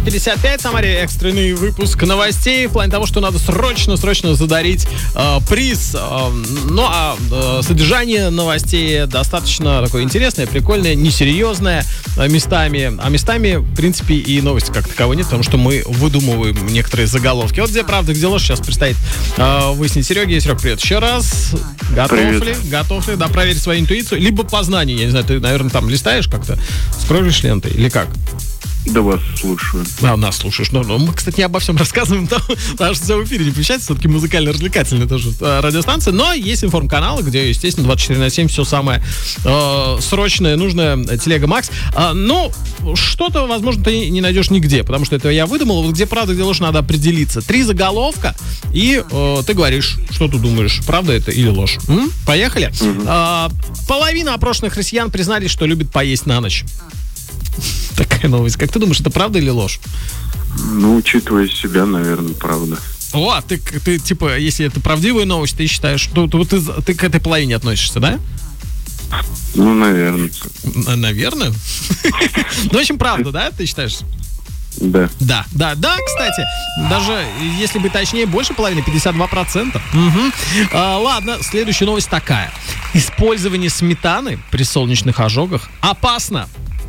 9:55, Самаре экстренный выпуск новостей в плане того, что надо срочно задарить приз. Содержание новостей достаточно такое интересное, прикольное, несерьезное местами. А местами, в принципе, и новости как таковой нет, потому что мы выдумываем некоторые заголовки. Вот где правда, где ложь, сейчас предстоит выяснить Сереге. Серег, привет еще раз. Готов ли, да, проверить свою интуицию, либо познание. Я не знаю, ты, наверное, там листаешь как-то, скроллишь лентой или как? Да вас слушаю. Нас слушаешь. Но мы, кстати, не обо всем рассказываем, потому что в эфире не помещается, все-таки музыкально-развлекательная тоже радиостанция. Но есть информ-каналы, где, естественно, 24/7 все самое срочное, нужное. Телега Макс. Что-то, возможно, ты не найдешь нигде, потому что это я выдумал. Вот где правда, где ложь, надо определиться. 3 заголовка, и ты говоришь, что ты думаешь, правда это или ложь. Поехали. Половина опрошенных россиян признались, что любят поесть на ночь. Такая новость. Как ты думаешь, это правда или ложь? Учитывая себя, наверное, правда. Ты типа, если это правдивая новость, ты считаешь, что ты к этой половине относишься, да? Наверное. Наверное? В общем, правда, да, ты считаешь? Да. Да, кстати, даже если быть точнее, больше половины, 52%. Ладно, следующая новость такая. Использование сметаны при солнечных ожогах опасно.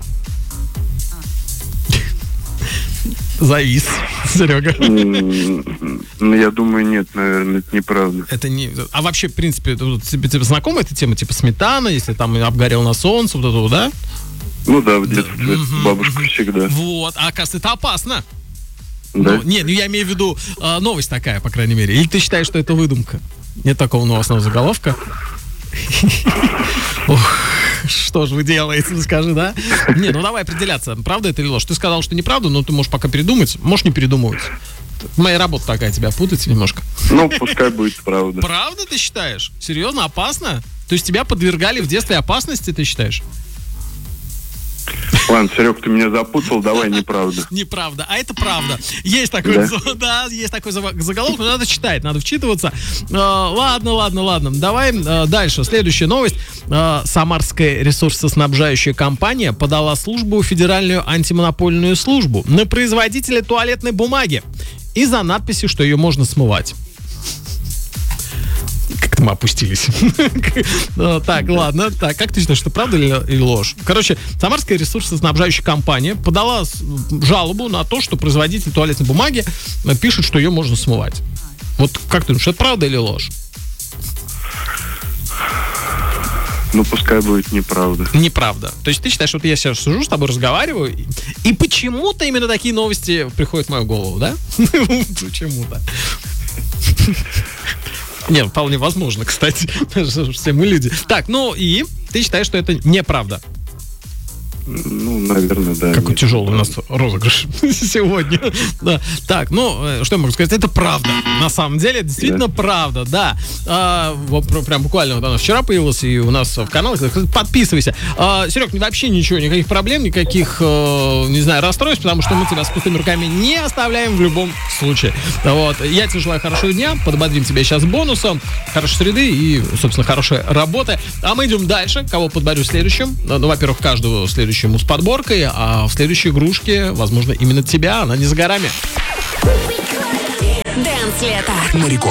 Завис, Серега. Я думаю, нет, наверное, это неправда. Это не... А вообще, в принципе, тебе знакома эта тема, типа сметана, если там обгорел на солнце, вот это, да? Да, в детстве бабушка всегда. Вот, а оказывается, это опасно. Да? Я имею в виду, новость такая, по крайней мере. Или ты считаешь, что это выдумка? Нет такого новостного заголовка? Что же вы делаете, скажи, да? Давай определяться, правда это или ложь. Ты сказал, что неправда, но ты можешь пока передумать, можешь не передумывать. Моя работа такая, тебя путать немножко. Пускай будет правда. Правда ты считаешь? Серьезно, опасно? То есть тебя подвергали в детстве опасности, ты считаешь? Ладно, Серег, ты меня запутал, давай неправда. Неправда, а это правда. Есть такой, есть такой заголовок, но надо читать, надо вчитываться. Ладно. Давай дальше. Следующая новость. Самарская ресурсоснабжающая компания подала службу в Федеральную антимонопольную службу на производителя туалетной бумаги из-за надписи, что ее можно смывать. Как-то мы опустились. Так, ладно. Так, как ты считаешь, что правда или ложь? Короче, Самарская ресурсоснабжающая компания подала жалобу на то, что производитель туалетной бумаги пишет, что ее можно смывать. Вот как ты думаешь, это правда или ложь? Пускай будет неправда. Неправда. То есть ты считаешь, вот я сейчас сижу с тобой, разговариваю, и почему-то именно такие новости приходят в мою голову, да? Почему-то. Нет, вполне возможно, кстати. Все мы люди. Так, и ты считаешь, что это неправда? Наверное, да. Какой тяжелый у нас розыгрыш сегодня. Да. Так, что я могу сказать? Это правда. На самом деле, это действительно правда, да. Прям буквально она вчера появилась и у нас в канале. Подписывайся. Серег, вообще ничего, никаких проблем, никаких, расстройств, потому что мы тебя с пустыми руками не оставляем в любом случае. Вот. Я тебе желаю хорошего дня, подбодрим тебя сейчас бонусом, хорошей среды и, собственно, хорошей работы. А мы идем дальше. Кого подборю следующим? Во-первых, каждого следующему с подборкой, а в следующей игрушке, возможно, именно тебя, она не за горами. Дэнс лето. На рекорд.